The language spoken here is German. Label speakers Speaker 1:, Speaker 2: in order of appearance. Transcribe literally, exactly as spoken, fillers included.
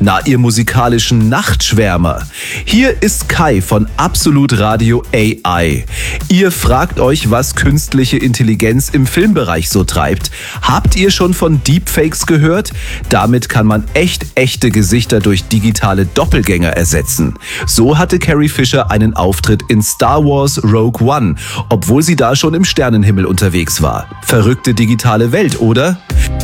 Speaker 1: Na, ihr musikalischen Nachtschwärmer. Hier ist Kai von Absolut Radio A I. Ihr fragt euch, was künstliche Intelligenz im Filmbereich so treibt. Habt ihr schon von Deepfakes gehört? Damit kann man echt echte Gesichter durch digitale Doppelgänger ersetzen. So hatte Carrie Fisher einen Auftritt in Star Wars Rogue One, obwohl sie da schon im Sternenhimmel unterwegs war. Verrückte digitale Welt, oder?